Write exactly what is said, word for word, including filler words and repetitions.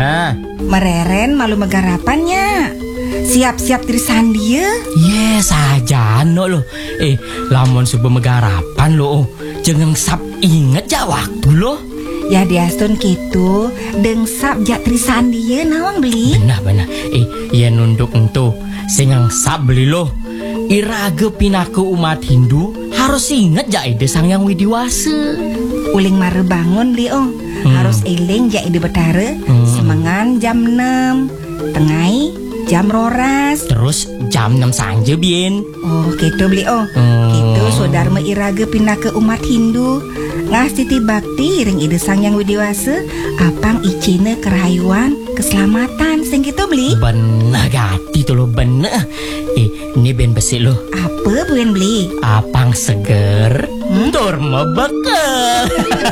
Nah, mereren malu megarapannya. Siap-siap tirisan dia. yes aja no lo. Eh, lamun subuh megarapan lo. Jangan sap inget ja waktu lo. Ya diastun gitu, dengsap jak tirisan dia nawang beli. Benar-benar. Eh, ya nunduk entu. Singang sap beli lo. Iraga pinaku umat Hindu harus inget ja ide sang yang widiwasa. Uling mare bangun beli oh. Hmm. Harus eling jak ide betara. Hmm. Semangan jam enam, tengai jam roras. Terus jam enam sanja bien. Oh gitu beli oh. Hmm. Gitu saudara iraga pindah ke umat Hindu. Ngasih bakti ring ide sang yang widiwasa apang icine kerayuan keselamatan sing gitu beli. Bener gati tuh lo bener. Eh ini ben besi lo. Apa buen beli? Apang seger hmm? Tur mebeke.